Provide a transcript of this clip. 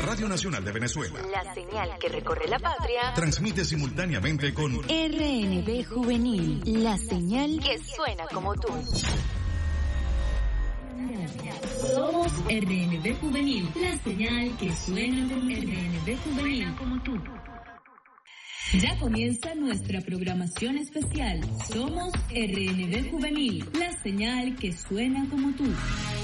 Radio Nacional de Venezuela. La señal que recorre la patria. Transmite simultáneamente con RNB Juvenil, la señal que suena como tú. Somos RNB Juvenil, la señal que suena como RNB Juvenil como tú. Ya comienza nuestra programación especial. Somos RNB Juvenil, la señal que suena como tú.